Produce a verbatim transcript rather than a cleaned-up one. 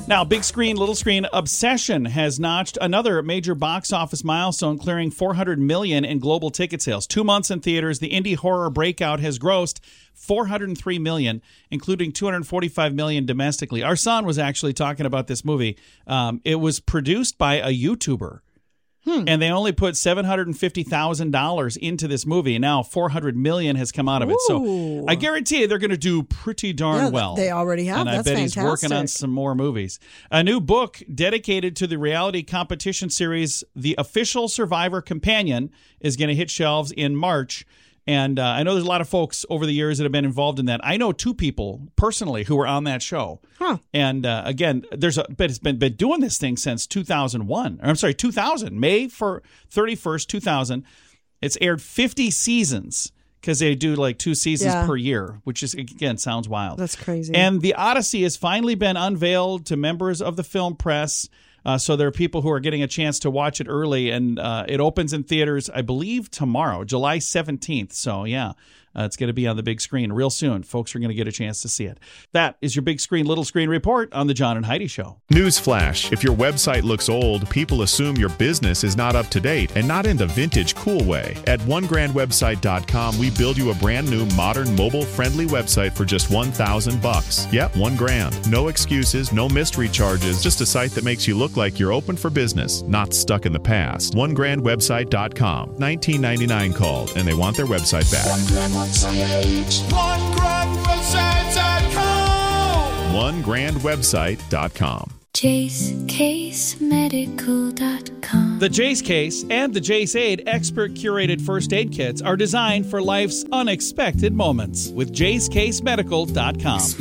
Now, big screen, little screen, Obsession has notched another major box office milestone, clearing four hundred million dollars in global ticket sales. Two months in theaters, the indie horror breakout has grossed four hundred three million dollars, including two hundred forty-five million dollars domestically. Our son was actually talking about this movie. Um, it was produced by a YouTuber. Hmm. And they only put seven hundred fifty thousand dollars into this movie. Now four hundred million dollars has come out of it. Ooh. So I guarantee you they're going to do pretty darn yeah, well. They already have. And I That's bet fantastic. he's working on some more movies. A new book dedicated to the reality competition series, The Official Survivor Companion, is going to hit shelves in March. And uh, I know there's a lot of folks over the years that have been involved in that. I know two people personally who were on that show. Huh. And uh, again, there's a but it's been been doing this thing since two thousand one. Or I'm sorry, two thousand. May for thirty-first, two thousand. It's aired fifty seasons because they do like two seasons Yeah. per year, which is again sounds wild. That's crazy. And The Odyssey has finally been unveiled to members of the film press. Uh, so there are people who are getting a chance to watch it early, and uh, it opens in theaters, I believe, tomorrow, July seventeenth. So, yeah, uh, it's going to be on the big screen real soon. Folks are going to get a chance to see it. That is your big screen, little screen report on the John and Heidi Show. Newsflash: if your website looks old, people assume your business is not up to date and not in the vintage cool way. At one grand website dot com, we build you a brand new, modern, mobile-friendly website for just one thousand bucks. Yep, one grand. No excuses, no mystery charges, just a site that makes you look like you're open for business, not stuck in the past. one grand website dot com. nineteen ninety-nine called, and they want their website back. one grand website dot com. one grand website dot com. Jace Case Medical dot com. The Jace Case and the Jace Aid expert curated first aid kits are designed for life's unexpected moments with Jace Case Medical dot com.